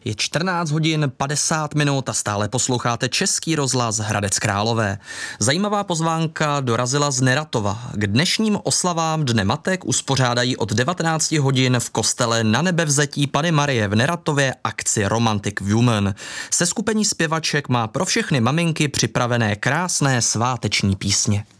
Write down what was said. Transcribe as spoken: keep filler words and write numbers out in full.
Je čtrnáct hodin padesát minut a stále posloucháte Český rozhlas Hradec Králové. Zajímavá pozvánka dorazila z Neratova. K dnešním oslavám Dne matek uspořádají od devatenácti hodin v kostele Na Nebevzetí Panny Marie v Neratově akci Romantic Woman. Seskupení zpěvaček má pro všechny maminky připravené krásné sváteční písně.